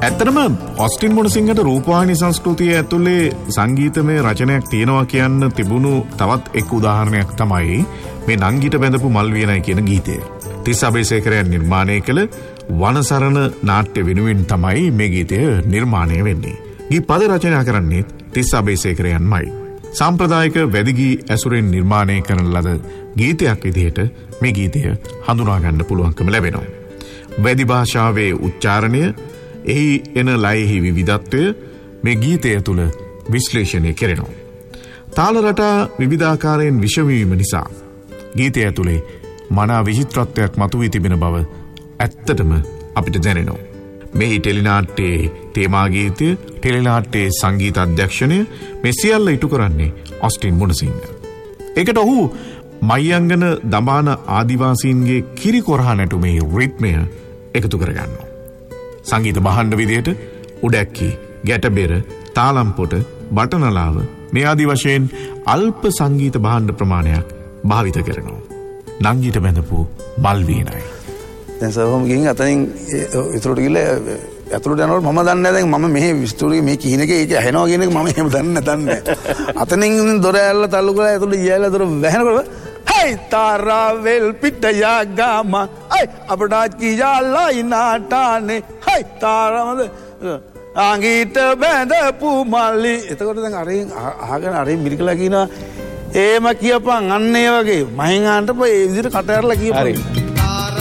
ඇත්තටම ඔස්ටින් මොනසිංහට රූපවාහිනී සංස්කෘතිය ඇතුලේ සංගීතමය රචනයක් තියෙනවා කියන්න තිබුණු තවත් එක් උදාහරණයක් තමයි මේ නංගිට බැඳපු මල් වියනයි කියන ගීතය. තිස් අබේසේකරයන් නිර්මාණය කළ වනසරණ නාට්‍ය වෙනුවෙන් තමයි මේ ගීතය නිර්මාණය වෙන්නේ. ගී පද රචනා කරන්නේ තිස් අබේසේකරයන්මයි. සාම්ප්‍රදායික වැදිගී ඇසුරෙන් නිර්මාණය කරන ලද ගීතයක් විදිහට මේ ගීතය හඳුනා ගන්න පුළුවන්කම ලැබෙනවා. වැදි භාෂාවේ උච්චාරණය එහි එන ලයෙහි විවිධත්වය මේ ගීතය තුළ විශ්ලේෂණය කෙරෙනවා. තාල රටා විවිධාකාරයෙන් විෂවීම නිසා ගීතය තුළේ මනා විචිත්‍රත්වයක් මතුවී තිබෙන බව ඇත්තටම අපිට දැනෙනවා. මෙහි ටෙලිනාට්‍යයේ තේමා ගීතය, ටෙලිනාට්‍යයේ සංගීත අධ්‍යක්ෂණය මේ සියල්ල ඉටු කරන්නේ ඔස්ටින් මොනසිංහ. ඒකට ඔහු මයංගන දමාන ආදිවාසීන්ගේ කිරිකොරහා නැටුමේ රිද්මය එකතු කරගන්නවා. සංගීත භාණ්ඩ විදියට උඩැක්කි, ගැටබෙර, තාලම්පොට, බටනලාව මේ ආදි වශයෙන් අල්ප සංගීත භාණ්ඩ ප්‍රමාණයක් භාවිත කරනවා. නංගිට බැඳපු මල් වීණයි. දැන් සර්වම ගිහින් අතනින් ඉතුරුට ගිහලා ඇතුළට යනකොට මම දන්නේ නැහැ. දැන් මම මෙහි ස්ටුඩියෝ මේ කිහින එකේ ඒක ඇහෙනවා කියන එක මම එහෙම දන්නේ නැහැ. අතනින් දොර ඇල්ල තල්ලු කරලා ඇතුළට ගියලා දොර වැහෙනකොට hey tarawel pitaya gama ay අපටත් කියාලා ඉනාටානේ hey තාරමද ආංගීට බැඳපු මල්ලි. එතකොට දැන් අරින් අහගෙන අරින් මිරිකලා කියනවා ඒම කියපන් අන්න ඒ වගේ මහින්ආන්ට ඒ විදිහට කට ඇරලා කියපන්.